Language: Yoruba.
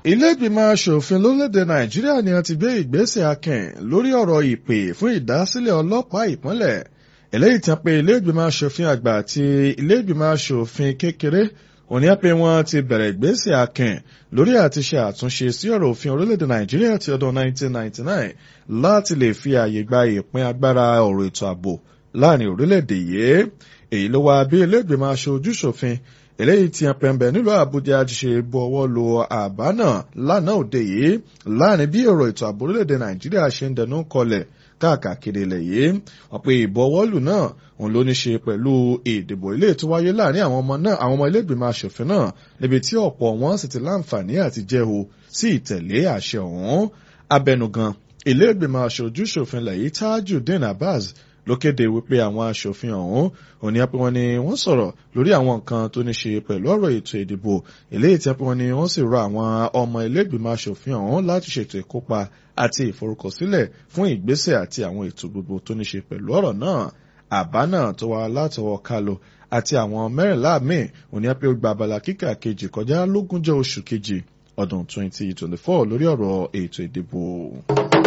Ilé ìgbìmọ̀ aṣòfin lórílẹ̀‐èdè Nàìjíríà ni a ti gbé ìgbésẹ̀ akin lórí ọ̀rọ̀ ìpè fún ìdásílẹ̀ ọlọ́pàá ìpínlẹ̀. Eléyìí tí a pè ilé ìgbìmọ̀ aṣòfin àgbà àti ilé ìgbìmọ̀ aṣòfin kékeré òní á pé wọ́n ti bẹ̀rẹ̀ ìgbésẹ̀ akin lórí àti ṣe àtúnṣe sí ọ̀rọ̀ òfin orílẹ̀‐èdè Nàìjíríà ti ọdún 1999 láti lè fi àyè gba ìpín agbára ọ̀rọ̀ ètò ààbò láàrin orílẹ̀‐èdè yìí. Èyí ló wá bí ilé ìgbìmọ̀ aṣojú-ṣòfin eléyìí tí a pẹ̀mbẹ̀ nílùú Àbújá ti ṣe bu ọwọ́ lu àbá náà lánàá òde yìí láàrin bí ọ̀rọ̀ ètò ààbò orílẹ̀-èdè Nàìjíríà ṣe ń dẹnu kọlẹ̀ káàkiri ilẹ̀ yìí. Wọ́n pe ìbọwọ́lù náà òun ló ní ṣe pẹ̀lú ìdìbò ilé tó wáyé láàrin àwọn ọmọ ilé ìgbìmọ̀ aṣòfin náà níbi tí ọ̀pọ̀ wọn sì ti láǹfààní àti jẹ́hu sí ìtẹ̀lé àṣẹ ọ̀hún. Abẹnugan ilé ìgbìmọ̀ aṣojú-ṣòfin lẹ́yìn Tajudeen Abbas ló kéde wípé àwọn aṣòfin ọ̀hún òní á pé wọ́n ní wọ́n sọ̀rọ̀ lórí àwọn nǹkan tó ní ṣe pẹ̀lú ọ̀rọ̀ ètò ìdìbò eléyìí tí wọ́n ní wọ́n sì rọ àwọn ọmọ ilé ìgbìmọ̀ aṣòfin ọ̀hún láti ṣètò ìkópa àti ìforúkọsílẹ̀ fún ìgbésẹ̀ àti àwọn ètò gbogbo tó ní ṣe pẹ̀lú ọ̀rọ̀ náà. Àbá náà tó wá látọwọ́ Kálò àti àwọn mẹ́rìnlá míì òní á pé ó gba abala kíkà kejì kọjá lógúnjọ́ oṣù kejì ọdún 2024 lórí ọ̀rọ̀ ètò ìdìbò.